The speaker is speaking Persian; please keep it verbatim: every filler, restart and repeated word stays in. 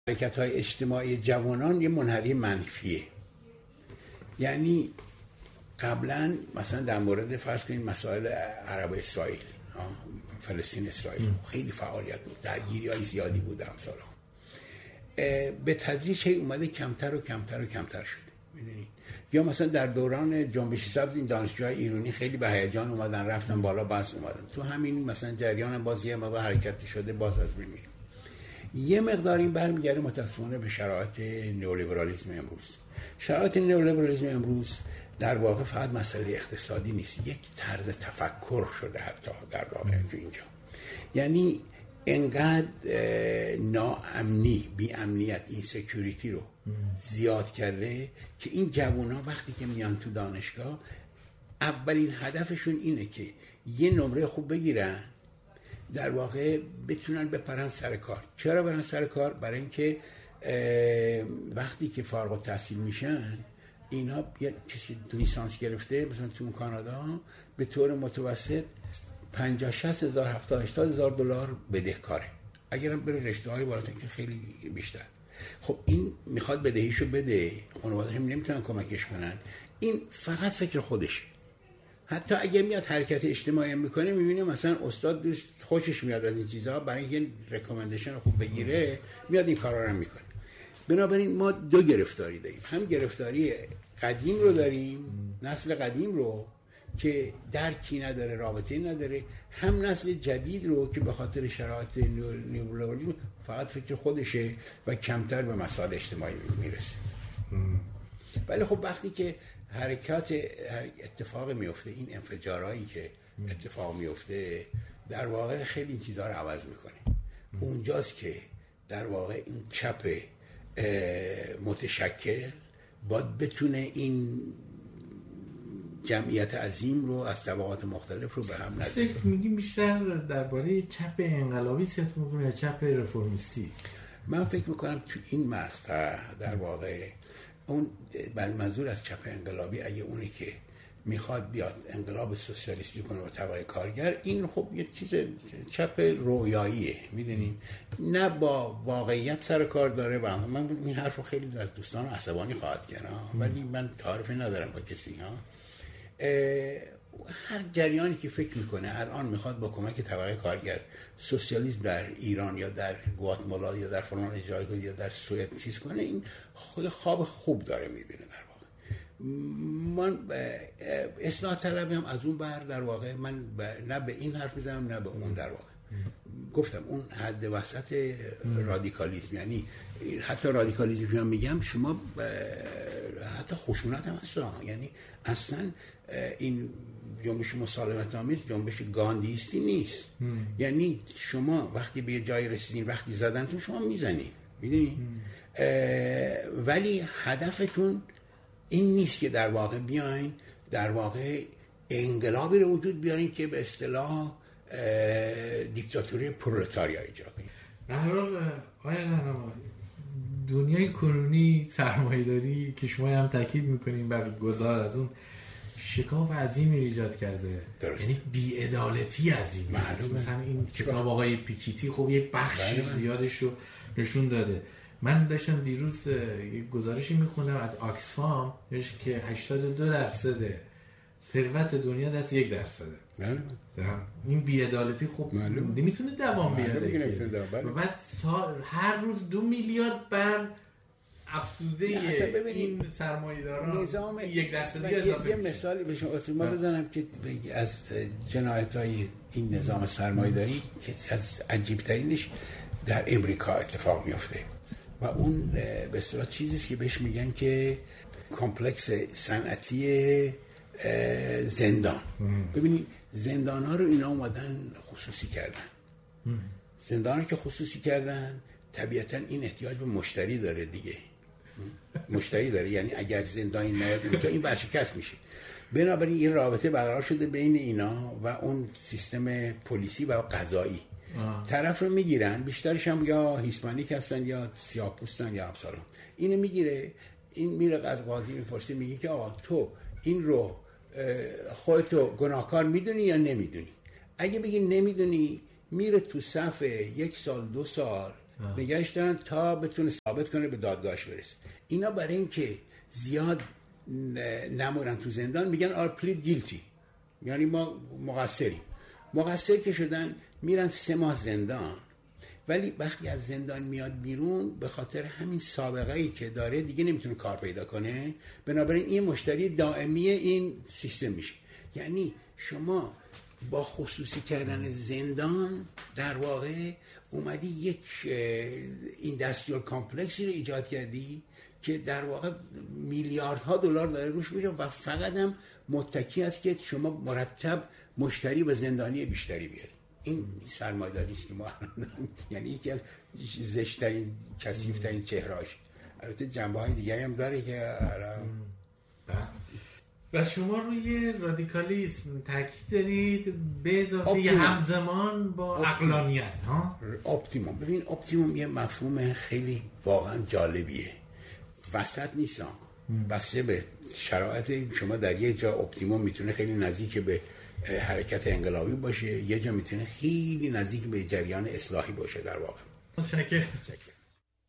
حرکت‌های اجتماعی جوانان یه منحنی منفیه. یعنی قبلا مثلا در مورد فرض کنید مسائل عرب اسرائیل، فلسطین اسرائیل خیلی فعالیت بود، درگیری‌های زیادی بود امسال‌ها. به تدریج هی اومده کمتر و کمتر و کمتر شده، میدونید. یا مثلا در دوران جنبش سبز این دانشجوهای ایرانی خیلی به هیجان اومدن، رفتن بالا، بس اومدن تو همین مثلا جریان بازی ما با حرکتی شده، باز از بین میره. یه مقدار این برمیگرده متأسفانه به شرایط نئولیبرالیسم امروز. شرایط نئولیبرالیسم امروز در واقع فقط مسئله اقتصادی نیست، یک طرز تفکر شده حتی در واقع تو اینجا. یعنی انقدر ناامنی، بی امنیت، این سکیوریتی رو زیاد کرده که این جوونا وقتی که میان تو دانشگاه اولین هدفشون اینه که یه نمره خوب بگیرن، در واقع بتونن بپرن سر کار. چرا برن سر کار؟ برای اینکه وقتی که فارغ التحصیل میشن اینا یه کسی لیسانس گرفته مثلا تو کانادا به طور متوسط پنجاه شصت هزار هفتاد هشتاد هزار دلار بدهکاره، اگرم بره رشته‌های بالاتر که خیلی بیشتر. خب این میخواد بدهیشو بده، خانواده هم نمیتونن کمکش کنن، این فقط فکر خودشه. حتی اگه میاد حرکت اجتماعی میکنه میبینیم مثلا استاد دوست خوشش میاد از این چیزها، برای اینکه رکامندیشن خوب بگیره میاد این کارا رو میکنه. بنابراین ما دو گرفتاری داریم، هم گرفتاری قدیم رو داریم، نسل قدیم رو که درکی نداره، رابطه‌ای نداره، هم نسل جدید رو که به خاطر شرایط نیولیبرالیسم فقط فکر خودشه و کمتر به مسائل اجتماعی میرسه. ولی خب وقتی که حرکات اتفاق میفته، این انفجارهایی که اتفاق میفته در واقع خیلی این چیزها رو عوض میکنه. اونجاست که در واقع این چپ متشکل باید بتونه این جمعیت عظیم رو از طبقات مختلف رو به هم نزدیک. فکر میگیم بیشتر درباره چپ انقلابی صحبت می‌کنه یا چپ رفرمیستی؟ من فکر میکنم تو این مقطع در واقع اون منظور از چپ انقلابی اگه اونی که میخواد بیاد انقلاب سوسیالیستی کنه و طبقه کارگر، این خب یه چیز چپ رویاییه، میدونین، نه با واقعیت سر کار داره. و من این حرف رو خیلی از دوستان عصبانی خواهد کرد، ولی من تعارفی ندارم با کسی ها. هر جریانی که فکر میکنه الان میخواد با کمک طبقه کارگر سوسیالیسم در ایران یا در گواتمالا یا در فلان اجرا کنه یا در سوئد چیز کنه، این خواب خوب داره میبینه. در واقع من اصلاح طلبی هم از اون بر در واقع من نه به این حرف میزنم نه به اون. در واقع گفتم اون حد وسط رادیکالیسم، یعنی حتی رادیکالیسم هم میگم شما حتی خشونت هم هست، یعنی اصلا این جنبش مسالمت آمیز جنبش گاندیستی نیست. یعنی شما وقتی به جای رسیدین، وقتی زدنتون شما میزنین، میدونی، ولی هدفتون این نیست که در واقع بیاین در واقع انقلابی رو وجود بیارین که به اصطلاح دیکتاتوری پرولتاریا ایجاد کنید. به هر حال آیا رهنما دنیای کنونی سرمایه‌داری که شما هم تاکید میکنین بر گذار از اون شکاف عظیمی ایجاد کرده، درست. یعنی بی‌عدالتی عظیمی. معلومه. مثلا این کتاب آقای پیکیتی خب یه بخشی زیادش رو نشون داده. من داشتم دیروز یه گزارشی میخوندم از آکسفام که هشتاد و دو درصد ثروت دنیا دست یک درصده. معلومه. این بی‌عدالتی خب نمیتونه دوام بیاره. و بعد هر روز دو میلیارد بر افسوده این سرمایه‌داران نظام یک درصدی اضافه. یه مثالی به شما بزنم که از جنایت‌های این نظام سرمایه‌داری که از عجیب‌ترینش در امریکا اتفاق میفته و اون به اصطلاح چیزیست که بهش میگن که کمپلکس صنعتی زندان. ببینید زندان‌ها رو اینا اومدن خصوصی کردن. زندان که خصوصی کردن طبیعتاً این احتیاج به مشتری داره دیگه، مشتری داره، یعنی اگر زندانی نیاد اونجا این ورشکست میشه. بنابراین این رابطه برقرار شده بین اینا و اون سیستم پلیسی و قضایی. آه. طرف رو میگیرن، بیشترش هم یا هیسپانیک هستن یا سیاه‌پوستن یا همسالون. اینو میگیره، این میره از قاضی میپرسه، میگه که آقا تو این رو خودتو گناهکار میدونی یا نمیدونی؟ اگه بگی نمیدونی میره تو صف یک سال دو سال نگهش دارن تا بتونه ثابت کنه به دادگاهش برسه. اینا برای اینکه زیاد نمورن تو زندان میگن آر پلید گیلتی، یعنی ما مقصریم. مقصر که شدن میرن سه ماه زندان، ولی وقتی از زندان میاد بیرون به خاطر همین سابقه ای که داره دیگه نمیتونه کار پیدا کنه، بنابراین این مشتری دائمی این سیستم میشه. یعنی شما با خصوصی کردن زندان در واقع اومدی یک اینداستریال کامپلکسی رو ایجاد کردی که در واقع میلیاردها دلار داره روش میره و فقط هم متکی است که شما مرتب مشتری و زندانی بیشتری بیاری. این سرمایه‌داری است که ما یعنی یکی از زشت‌ترین کثیف‌ترین چهرهاش. البته جنبه‌های دیگری هم داره که و شما روی رادیکالیسم تاکید دارید به اضافه همزمان با عقلانیت ها؟ اپتیموم. ببین اپتیموم یه مفهوم خیلی واقعا جالبیه، وسط نیست، بسته به شرایط شما در یه جا اپتیموم میتونه خیلی نزدیک به حرکت انقلابی باشه، یه جا میتونه خیلی نزدیک به جریان اصلاحی باشه در واقع. متشکرم.